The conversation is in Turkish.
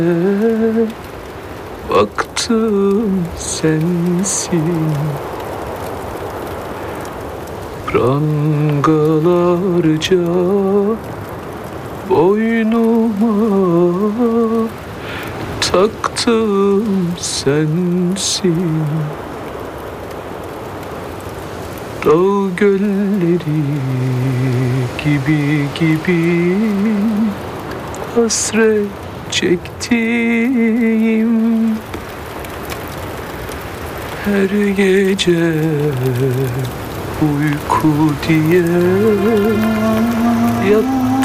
baktım sensin. Prangalarca boynuma taktım sensin. Dağ gölleri gibi hasret çektiğim her gece uyku diye yattım